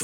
gešo.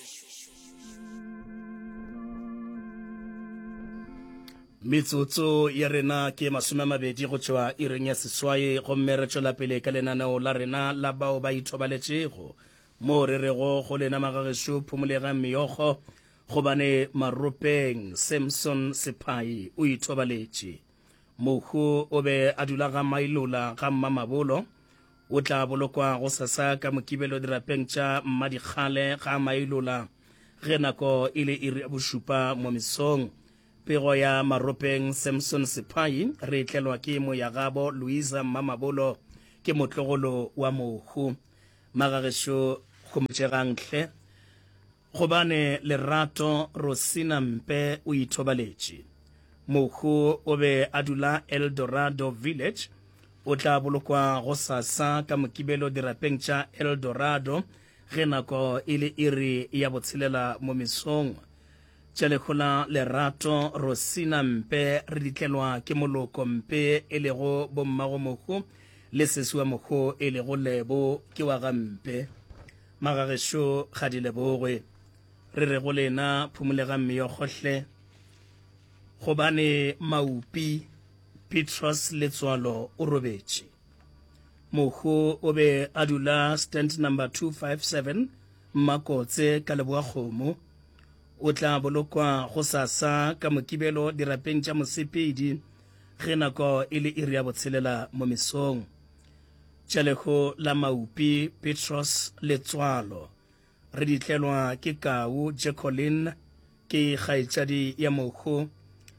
Metsotso ya rena ke 20 go tšwa ireng ya seswae gomme re tšwela pele ka lenaneo la rena la bao ba ithobaletšego mo re rego go lena magagešo phumolega meogo gobane maropeng Samson Sepai o ithobaletše. Mohu o be a dula ga mailola ga Mmamabolo o tla bolokwa go sasa ka mokibelo dirapeng tša mmadikgale ga mailola ge nako ile iri a bošupa mo mesong. Pego ya maropeng Samson Sepai re tlelwa ke moyagabo Louisa Mmamabolo ke motlogolo wa mohu. Magagešo go motšegantle gobane Lerato Rosina Mpe o ithobaletše. Mohu o be a dula Eldorado Village o tla bolokwa go sasa ka mokibelo dirapeng tša Eldorado ge nako ile iri ya botshelela mo mesong. Tšalegola Lerato Rosina Mpe re ditlelwa ke moloko Mpe e lego bommago mohu le sesi wa mohu e lego Lebo ke wa ga Mpe. Magagešo ga di lebogwe re re go lena phumolega meokgohle gobane Maupi Petros Letswalo o robetše. Mohu o be a dula stand number 257 Makotse ka Leboa Kgomo o tla bolokwa go sasa ka mokibelo dirapeng tša Mosepedi ge nako ile iri ya botshelela mo mesong. Tšalego la Maupi Petros Letswalo re ditlelwa ke Kau Jacqueline ke kgaetšadi ya mohu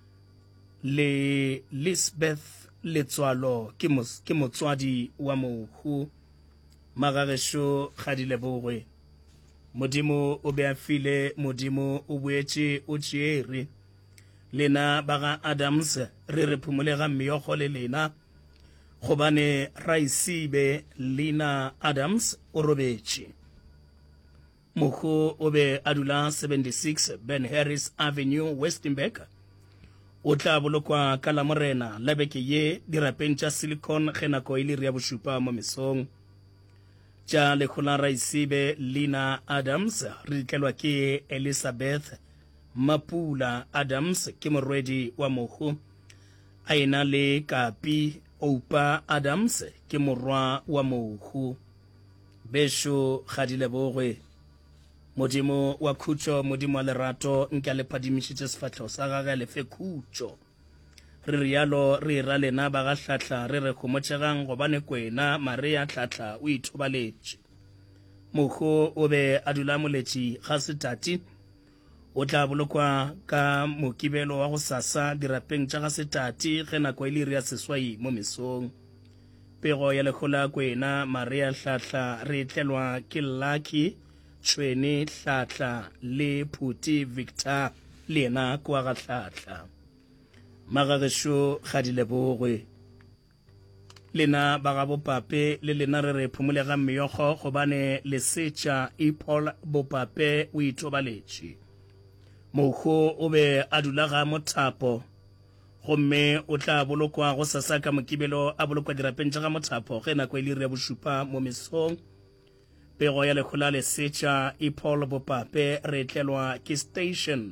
le Lisbeth Letswalo ke motswadi wa mohu. Magagešo ga di lebogwe Modimo o be a file, Modimo o boetše o tšere. Lena baga Adams re re phumolega meogo le lena gobane Raisibe Lina Adams o robetše. Mohu o be a dula 76 Ben Harris Avenue Westinburg o tla bolokwa ka Lamorena la beke ye dirapeng tša Silicon ge nako ile ya bošupa mo mesong. Tša legola Raisibe Lina Adams re ditlelwa ke Elizabeth Mapula Adams ke morwedi wa mohu. A ena le Kapi Oupa Adams ke morwa wa mohu. Bešo ga di lebogwe Modimo wa khutšo, Modimo wa lerato nke a le phadimišitše sefahlego sa gage le fe khutšo. Re rialo re ira lena ba ga hlatla re re khomotšegang gobane kwena Maria hlatla o ithobaletše. Mohu o be a dula moletši ga Setati o tla bolokwa ka mokibelo wa go sasa dirapeng tša ga Setati ge nako ile iri ya seswai mo mesong. Pego ya legola kwena Maria hlatla re tlelwa ke Lucky Tšhweni hlatla le Phuti Victor le yena kwa ga hlatla. Magagešo ga di lebogwe lena ba ga Bopape le lena re re phumolega meogo gobane Lesetša Paul Bopape o ithobaletše. Mohu o be a dula ga Mothapo gomme o tla bolokwa go sasa ka mokibelo a bolokwa dirapeng tša ga Mothapo ge nako ile iri ya bošupa mo mesong. Pego ya legola Lesetša Paul Bopape re tlelwa ke Station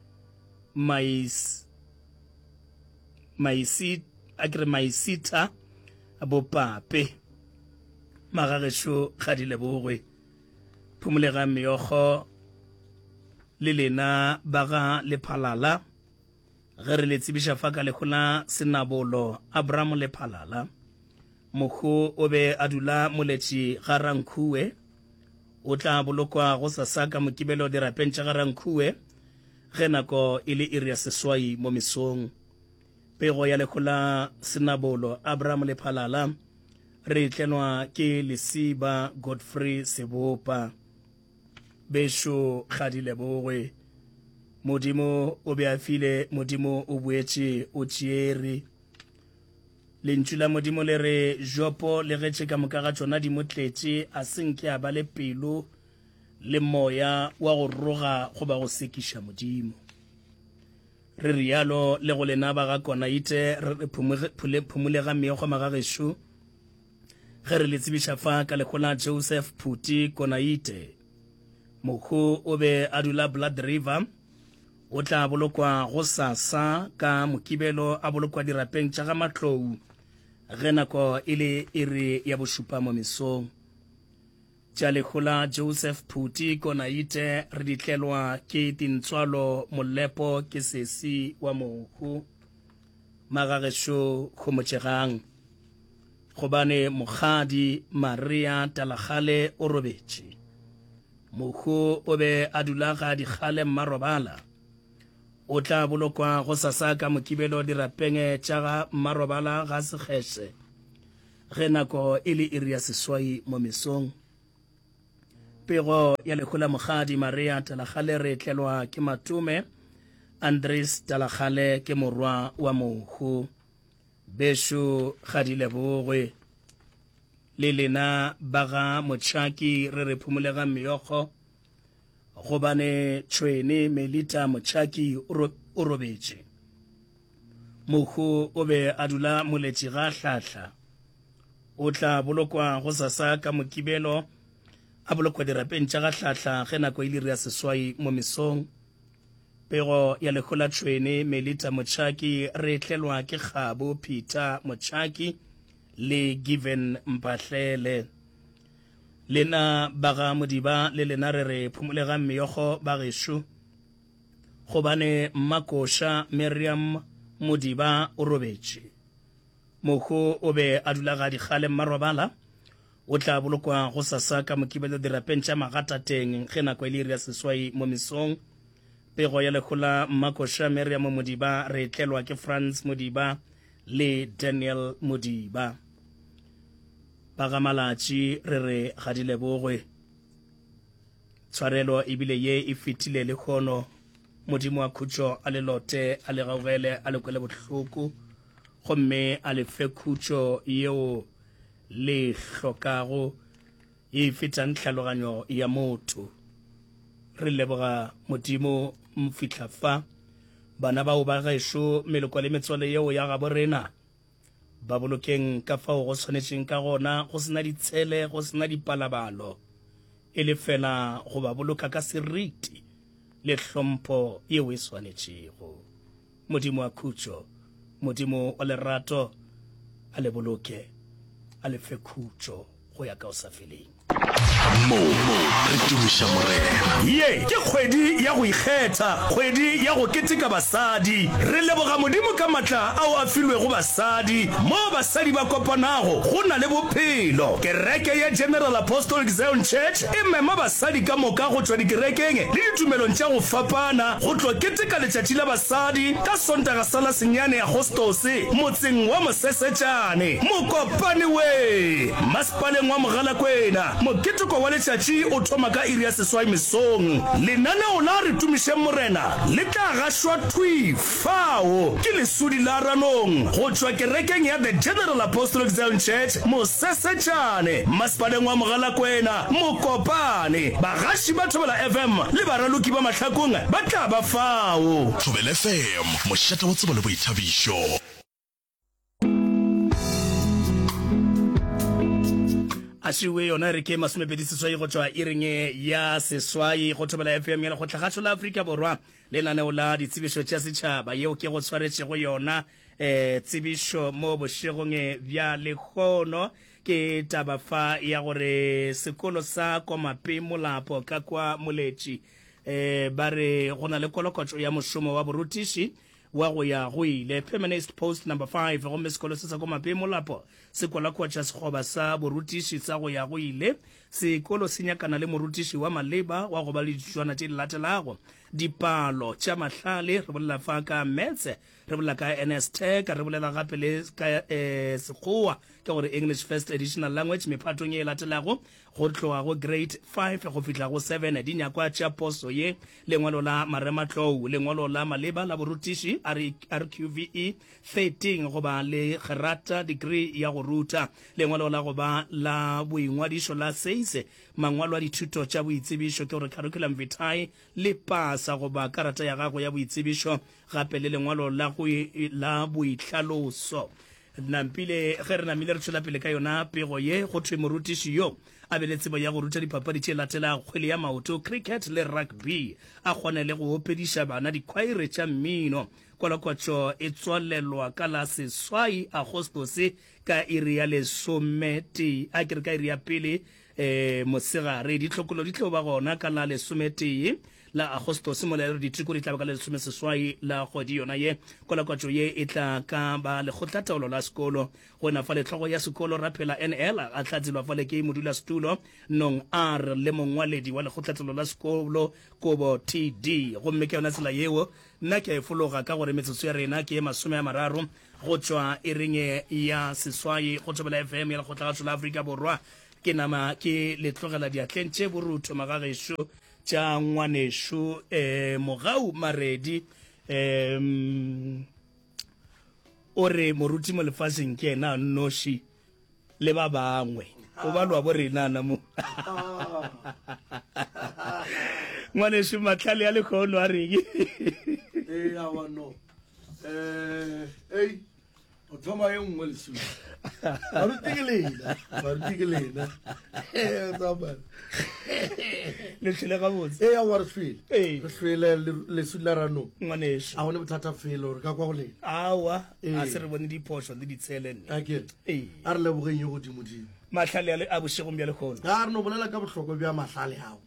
Maisita Bopape. Magagešo ga di lebogwe phumolega meogo le lena baga Lephalala ge re le tsebiša fa ka legola Senabolo Abraham Lephalala. Mohu o be a dula moletši ga Rankhuwe o tla bolokwa go sasa ka mokibelo dirapeng tša ga Rankhuwe ge nako ile iri ya seswai mo mesong. Pego ya legola Senabolo Abraham Lephalala re tlenwa ke Lesiba Godfrey Sebopa. Bešo ga di lebogwe Modimo o be a file, Modimo o boetše o tšere. Lentšu la Modimo le re jopo le getše ka moka ga tšona di motletše a senke a ba le pelo le moya wa go roga goba go sekiša Modimo. Re rialo le go lena ba ga Konaite re phumolega meogo magagešo ge re le tsebiša fa ka legola Joseph Phuti Konaite. Mokhu o be a dula Blood River o tla bolokwa go sasa ka mokibelo a bolokwa dirapeng tša ga Matlou ge nako e le iri ya bošupa mo mesong. Tša Lekgola Joseph Phuti Konaite re ditlelwa ke Dintswalo Molepo ke sesi wa Mokhu Magagešo Kgomotšegang gobane Mokgadi Maria Talagale o robetše. Mokhu o be a dula ga Dikgale Marobala o tla bolokwa go sasa ka mokibelo dirapeng tša ga Marobala ga Sekgese ge nako e le iri ya seswai mo mesong. Pego ya Lekgola Mokgadi Maria Talagale re tlelwa ke Matume Andres Talagale ke morwa wa Mokhu. Besho Gadilebogwe le lena baga Motšhaki re re phumolega meokgo gobane Tšhweni Melita Motšhaki o robetše. Mokhu o be a dula moletši ga Hlahla o tla bolokwa go sasa ka mokibelo a bolokwa dirapeng tša ga Hlahla ge nako e le iri ya seswai mo mesong. Pego ya Lekgola Tšhweni Melita Motšhaki re tlelwa ke Kgabo Peter Motšhaki le Given Mpahlele. Lena baga Modiba le lena re re phumolega meokgo bagešo gobane Makosha Miriam Modiba o robetše. Mokhu o be a dula ga Dikgale Marobala o tla bolokwa go sasa ka mokibelo dirapeng tša Magatateng ge nako e le iri ya seswai mo mesong. Pego ya Lekgola Makosha Miriam Modiba re tlelwa ke Franz Modiba le Daniel Modiba. Bagamalatši re re Gadilebogwe tshwarelo ebile ye e fetile le kgono Modimo wa khutšo a le lote a le gaugele a le kwele bohloko gomme a le fe khutšo yeo le hlokago e fetang tlhaloganyo ya motho. Re leboga Modimo mfihla fa bana bao ba gaešo meloko le metswale yeo ya gabo rena ba bolokeng ka fao go tshwanetšeng ka gona go sena ditshele go sena dipalabalo e le fela go ba boloka ka seriti le hlompho yeo e swanetšego. Modimo wa khutšo, Modimo wa lerato a le boloke a le fe khutšo go ya ka o sa feleng. Mo re tumiša morena ye ke kgwedi ya go ikgetha, kgwedi ya go keteka basadi. Re leboga Modimo ka matla ao a filwego basadi mo basadi ba kopanago go na le bophelo. Kereke ya General Apostolic Zion Church e mema basadi ka moka go tšwa dikerekeng le ditumelong tša go fapana go tlo keteka letšatši la basadi ka Sontaga sa la senyane ya Agostose motseng wa Mosesetšane. Mokopane we masepaleng wa Mogalakwena. Moketeko wa letšatši o thoma ka iri ya seswai mesong. Lenaneo la re tumiše morena le tla gašwa fao ke lesudi la ranong go tšwa kerekeng ya The General Apostolic Zion Church Mosesetšane masepaleng wa Mogalakwena. Mokopane bagaši ba Thobela FM le baraloki ba mahlakong ba tla ba fao. Thobela FM mošata wa tsebo le boithabišo. A šiwe yona re ke masomepedi seswai go tšwa iring ya seswai go Thobela FM ya lekgotlagatšo la Afrika Borwa lenaneo la ditsebišo tša setšhaba yeo ke go tshwaretšego yona tsebišo mo bošegong bja lekgono ke taba fa ya gore sekolo sa Komape Molapo ka kwa moletši ba re go na le kolokotšo ya mošomo wa borutiši wa go ya go ile permanent post number 5 gomme sekolo se sa Komape Molapo se kwalakwatša sekgoba sa borutiši sa go ya go ile. Sekolo se nyakana le morutiši wa maleba wa go ba le ditšwana tše di latelago dipalo tša mahlale re bolela fa ka metse re bolela ka NS Tech re bolela gape le ka sekgowa ke gore English First Additional Language mephatong ye latelago go tloga go grade 5 go fihla go 7 di nyakwa tša poso ye lengwalo la marematlou lengwalo la maleba la borutiši RQVE 13 go ba le gerata degree ya go ruta lengwalo la go ba la boingwadišo la seise mangwalo a dithuto tša boitsebišo ke gore curriculum vitae le pasa go ba karata ya gago ya boitsebišo gape le lengwalo la boitlhaloso. Nampile ge re namile re tšwela pele ka yona pego ye go thwe morutiši yo a be le tsebo ya go ruta dipapadi tše latela kgwele ya maoto, cricket le rugby, a kgone le go opediša bana dikhwaere tša mmino. Kwalakwatšo e tswalelwa ka la 1 Agostose ka iri ya 11 a kere ka iri ya pele mosegare. Ditlhokolo di tlo ba gona ka la 11 la Agostose molelo diteko di tla ba ka le 18 la kgwedi yona ye. Kwalakwatšo ye e tla ka ba lekgotlataolo la sekolo go na fa letlhogo ya sekolo rapela NL a tlatselwa fa le ke modula setulo nong R le mongwaledi wa lekgotlataolo la sekolo Kobo TD. Gomme ke yona tsela yeo nna ke a e fologa ka gore metsotso ya rena ke 30 go tšwa e ringe ya seswai go tšobela FM ya lekgotlagatšo la Afrika Borwa. Ke nama ke letlogela diatleng tše borutho magagešo tša ngwanešo mogau Maredi o re moruti mo lefaseng ke ena noši le ba bangwe o ba lwa bo rena na mo ngwanešo matlhale ya lekgono a reng o thoma e nngwe lesome ba rutikelena letlhele gabotse ya wa re fele lesula ranong ngwanešo a gone bothata fele gore ka kwa go lena awa a se re bone diphoso le ditselenne akere a re lebogeng yo godimodimo matlhale a bošegong bja lekgono a re no bolela ka bohlokwa bja mahlale gago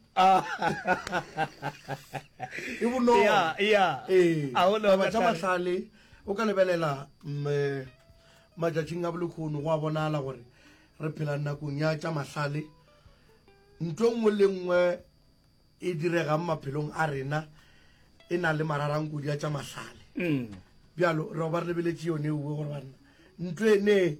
e bonolo tša mahlale o ka lebelela matšatšing a bolekgono go a bonala gore re phela nakong ya tša mahlale ntho nngwe le nngwe e diregang maphelong a rena e na le mararankodi ya tša mahlale bjalo re ba re lebeletše yone uwe gore banna ntwe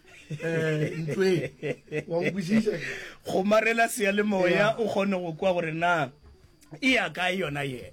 wa nkwešiša go marela seyalemoya o kgone go kwa gore na e ya kae yona ye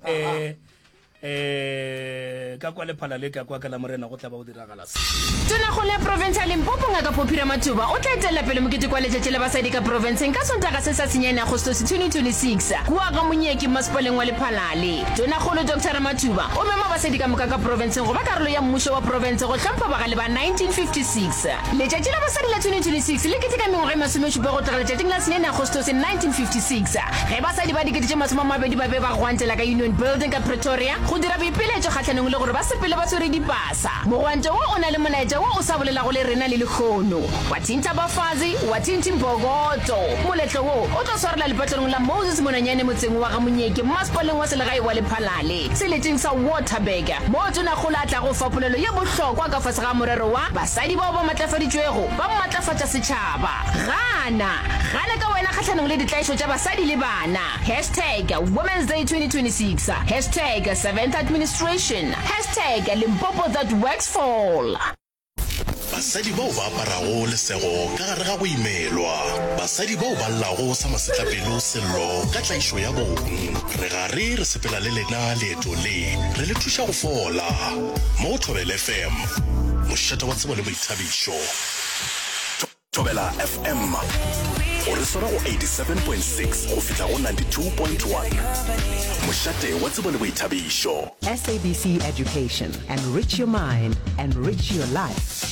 ka kwa lephala le ka kwa ka la morena go tla ba go diragala se Tonakgolo ya province ya Limpopo Ngaka Phophi Matuba o tla etela pele mokete kwa letšatši la basadi ka provinceng ka Sontaga se sa senyane Agostose 2026 kua ga monyeki masepaleng wa lephalale. Tonakgolo Dr. Matuba o mema basadi ka moka ka provinceng go ba karolo ya mmušo wa province go hlompha bagale ba 1956. Letšatši la basadi la 2026 le keteka mengwaga e 17 go tloga letšatšing la senyane Agostose 1956 ge basadi ba dikete tše 20 ba be ba gwantela ka Union Building ka Pretoria go dira boipiletšo kgatlhanong le gore ba sepele ba tshwere dipasa. Mogwantšo wo o na le molaetša wo o sa bolelago le rena le lekgono wa thinta bafazi wa thinti mbogoto. Moletlo wo o tlo swarela lepatlelong la Moses Monanyane motseng wa ga monyeki masepaleng wa selegae wa lephalale seleteng sa Waterberg mo Tonakgolo a tla go fa polelo ye bohlokwa ka fase ga morero wa basadi bao ba matlafaditšwego ba matlafatša setšhaba. Gana ka wena kgatlhanong le ditlaišo tša basadi le bana #Women's Day 2026 #7th Administration #Limpopo that works for all. basadi bao ba aparago lesego ka gare ga go imelwa, basadi bao ba llago sa masetlapelo sello ka tlaišo ya bong. Re gare re sepela le lena leeto le re le thuša go fola mo Thobela FM mošata wa tsebo le boithabišo. Thobela FM o re swara go 87.6 go fihla go 92.1 mošate wa tsebo le boithabišo. SABC Education. Enrich your mind, enrich your life.